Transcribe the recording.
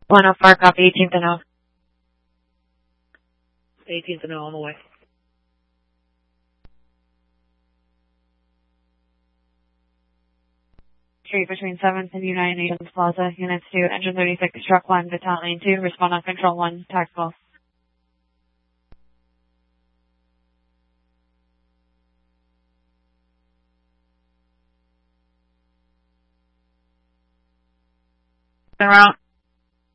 104, copy, 18th and O. 18th and O on the way. Street between 7th and United Nations Plaza, Units 2, Engine 36, Truck 1, Battalion 2, respond on Control 1, tactical. Around